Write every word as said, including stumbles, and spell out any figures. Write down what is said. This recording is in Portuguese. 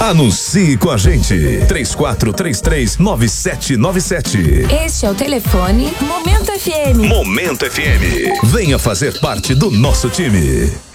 Anuncie com a gente. três quatro três três nove sete nove sete. Este é o telefone Momento F M. Momento F M. Venha fazer parte do nosso time.